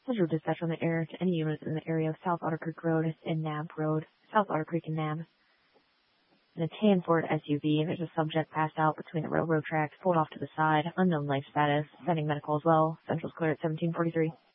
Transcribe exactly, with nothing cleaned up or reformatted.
Central dispatch on the air to any units in the area of South Otter Creek Road and Nab Road, South Otter Creek and Nab. In a tan Ford S U V, there's a subject passed out between the railroad tracks, pulled off to the side, unknown life status, sending medical as well. Central's clear at seventeen forty-three.